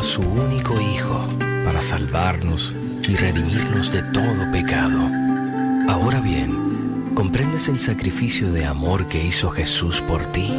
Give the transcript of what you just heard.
su único Hijo para salvarnos y redimirnos de todo pecado. Ahora bien, ¿comprendes el sacrificio de amor que hizo Jesús por ti?